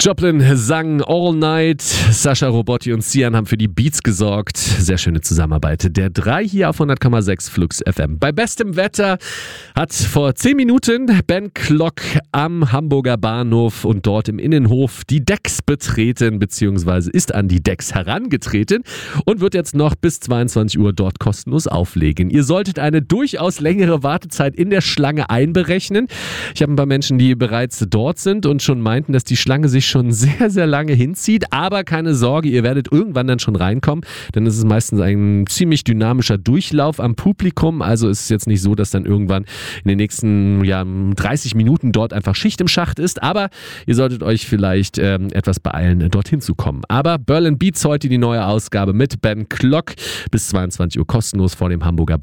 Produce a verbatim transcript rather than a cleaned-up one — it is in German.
Joplin sang All Night, Sascha Robotti und Sian haben für die Beats gesorgt. Sehr schöne Zusammenarbeit. Der drei hier auf hundert Komma sechs Flux F M. Bei bestem Wetter hat vor zehn Minuten Ben Klock am Hamburger Bahnhof und dort im Innenhof die Decks betreten, beziehungsweise ist an die Decks herangetreten und wird jetzt noch bis zweiundzwanzig Uhr dort kostenlos auflegen. Ihr solltet eine durchaus längere Wartezeit in der Schlange einberechnen. Ich habe ein paar Menschen, die bereits dort sind und schon meinten, dass die Schlange sich schon sehr, sehr lange hinzieht. Aber keine Sorge, ihr werdet irgendwann dann schon reinkommen, denn es ist meistens ein ziemlich dynamischer Durchlauf am Publikum. Also ist es jetzt nicht so, dass dann irgendwann in den nächsten ja, dreißig Minuten dort einfach Schicht im Schacht ist. Aber ihr solltet euch vielleicht ähm, etwas beeilen, dorthin zu kommen. Aber Berlin Beats heute die neue Ausgabe mit Ben Klock bis zweiundzwanzig Uhr kostenlos vor dem Hamburger